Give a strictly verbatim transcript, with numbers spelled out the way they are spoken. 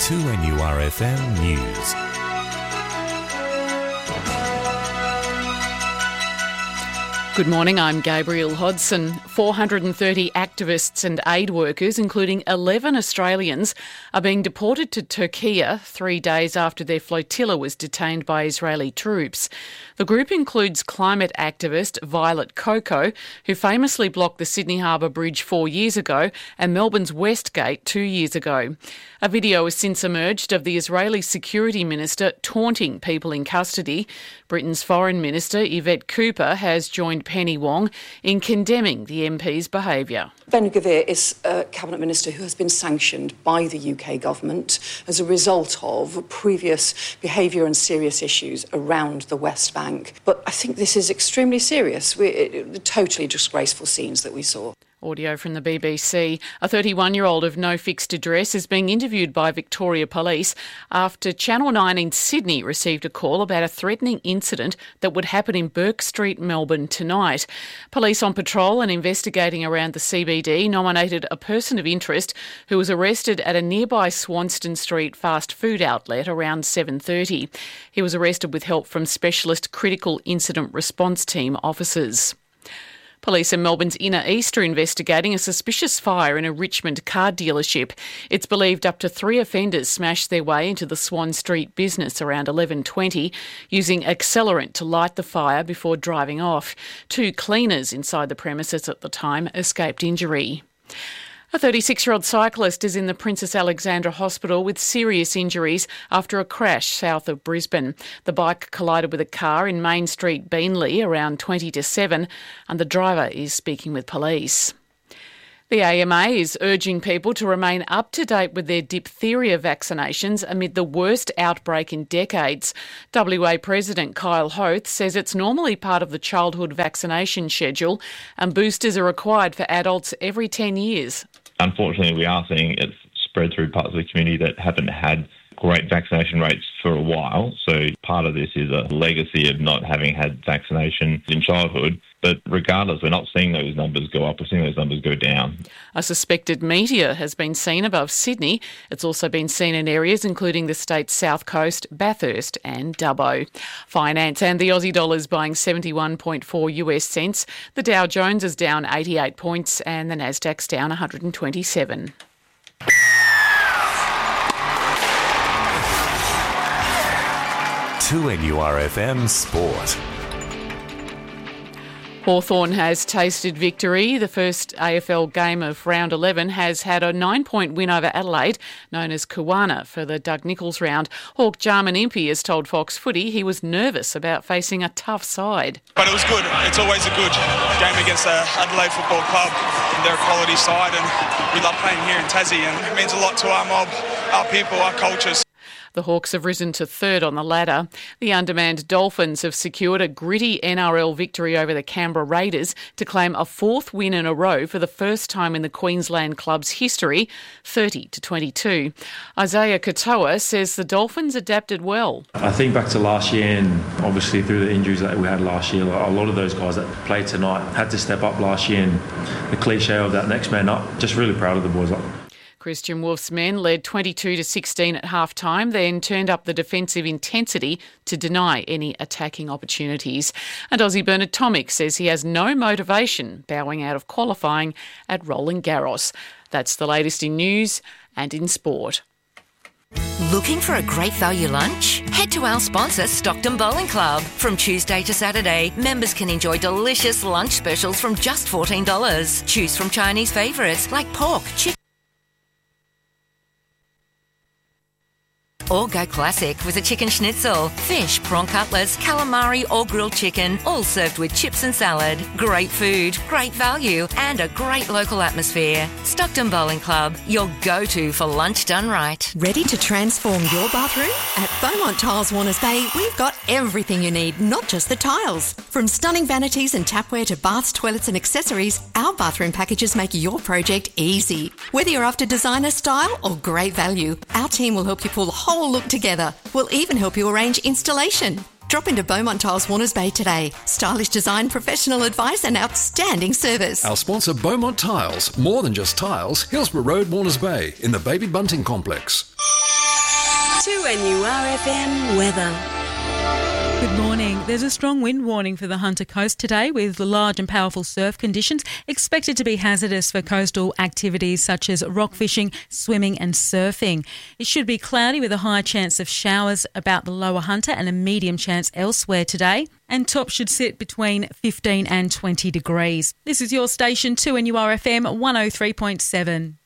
two N U R F M News. Good morning, I'm Gabrielle Hodson. four hundred thirty activists and aid workers, including eleven Australians, are being deported to Turkey three days after their flotilla was detained by Israeli troops. The group includes climate activist Violet Coco, who famously blocked the Sydney Harbour Bridge four years ago and Melbourne's West Gate two years ago. A video has since emerged of the Israeli Security Minister taunting people in custody. Britain's Foreign Minister Yvette Cooper has joined Penny Wong in condemning the M P's behaviour. Ben-Gvir is a Cabinet Minister who has been sanctioned by the U K government as a result of previous behaviour and serious issues around the West Bank. But I think this is extremely serious. We, it, totally disgraceful scenes that we saw. Audio from the B B C. A thirty-one-year-old of no fixed address is being interviewed by Victoria Police after Channel nine in Sydney received a call about a threatening incident that would happen in Bourke Street, Melbourne tonight. Police on patrol and investigating around the C B D nominated a person of interest who was arrested at a nearby Swanston Street fast food outlet around seven thirty. He was arrested with help from specialist critical incident response team officers. Police in Melbourne's Inner East are investigating a suspicious fire in a Richmond car dealership. It's believed up to three offenders smashed their way into the Swan Street business around eleven twenty, using accelerant to light the fire before driving off. Two cleaners inside the premises at the time escaped injury. A thirty-six-year-old cyclist is in the Princess Alexandra Hospital with serious injuries after a crash south of Brisbane. The bike collided with a car in Main Street, Beenleigh, around twenty to seven, and the driver is speaking with police. The A M A is urging people to remain up to date with their diphtheria vaccinations amid the worst outbreak in decades. W A President Kyle Hoth says it's normally part of the childhood vaccination schedule and boosters are required for adults every ten years. Unfortunately, we are seeing it spread through parts of the community that haven't had great vaccination rates for a while. So part of this is a legacy of not having had vaccination in childhood. But regardless, we're not seeing those numbers go up, we're seeing those numbers go down. A suspected meteor has been seen above Sydney. It's also been seen in areas including the state's south coast, Bathurst and Dubbo. Finance and the Aussie dollar is buying seventy-one point four US cents. The Dow Jones is down eighty-eight points and the Nasdaq's down one hundred twenty-seven. two N U R F M Sport. Hawthorn has tasted victory. The first A F L game of round eleven has had a nine-point win over Adelaide, known as Kawana, for the Doug Nicholls round. Hawk Jarman Impey has told Fox Footy he was nervous about facing a tough side. But it was good. It's always a good game against the Adelaide Football Club. They're a quality side and we love playing here in Tassie and it means a lot to our mob, our people, our cultures. The Hawks have risen to third on the ladder. The undermanned Dolphins have secured a gritty N R L victory over the Canberra Raiders to claim a fourth win in a row for the first time in the Queensland club's history, thirty to twenty-two. Isaiah Katoa says the Dolphins adapted well. I think back to last year and obviously through the injuries that we had last year, a lot of those guys that played tonight had to step up last year and the cliche of that next man up, just really proud of the boys. Christian Wolf's men led twenty-two to sixteen at half-time, then turned up the defensive intensity to deny any attacking opportunities. And Aussie Bernard Tomic says he has no motivation bowing out of qualifying at Roland Garros. That's the latest in news and in sport. Looking for a great value lunch? Head to our sponsor, Stockton Bowling Club. From Tuesday to Saturday, members can enjoy delicious lunch specials from just fourteen dollars. Choose from Chinese favourites like pork, chicken, or go classic with a chicken schnitzel, fish, prawn cutlets, calamari or grilled chicken, all served with chips and salad. Great food, great value and a great local atmosphere. Stockton Bowling Club, your go-to for lunch done right. Ready to transform your bathroom? At Beaumont Tiles Warners Bay, we've got everything you need, not just the tiles. From stunning vanities and tapware to baths, toilets and accessories, our bathroom packages make your project easy. Whether you're after designer style or great value, our team will help you pull the whole look together. We'll even help you arrange installation. Drop into Beaumont Tiles Warners Bay today. Stylish design, professional advice and outstanding service. Our sponsor Beaumont Tiles. More than just tiles. Hillsborough Road, Warners Bay in the Baby Bunting Complex. two N U R F M weather. Good morning. There's a strong wind warning for the Hunter Coast today, with large and powerful surf conditions expected to be hazardous for coastal activities such as rock fishing, swimming and surfing. It should be cloudy with a high chance of showers about the lower Hunter and a medium chance elsewhere today. And top should sit between fifteen and twenty degrees. This is your station, two N U R F M one oh three point seven.